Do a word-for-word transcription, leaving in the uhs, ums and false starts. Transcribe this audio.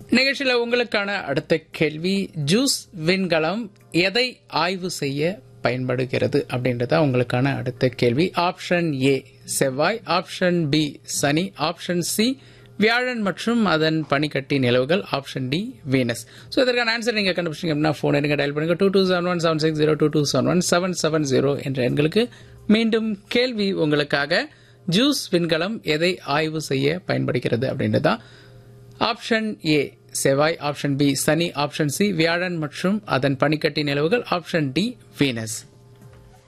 நிகழ்ச்சியில உங்களுக்கான அடுத்த கேள்வி, ஜூஸ் விண்கலம் எதை ஆய்வு செய்ய பயன்படுகிறது அப்படின்றத உங்களுக்கான அடுத்த கேள்வி. ஆப்ஷன் ஏ செவ்வாய், ஆப்ஷன் பி சனி, ஆப்ஷன் சி வியாழன் மற்றும் அதன் பனிக்கட்டி நிலவுகள், ஆப்ஷன் டி வீனஸ். ஸோ இதற்கான ஆன்சர் நீங்கள் கண்டுபிடிச்சிங்க அப்படின்னா ஃபோன் எடுங்க, டயல் பண்ணுங்க two two seven one seven six zero two two seven one seven seven zero என்ற எண்களுக்கு. மீண்டும் கேள்வி உங்களுக்காக, ஜூஸ் விண்கலம் எதை ஆய்வு செய்ய பயன்படுகிறது அப்படின்றதான். ஆப்ஷன் ஏ செவ்வாய், ஆப்ஷன் பி சனி, ஆப்ஷன் சி வியாழன் மற்றும் அதன் பனிக்கட்டி நிலவுகள், ஆப்ஷன் டி வீனஸ்.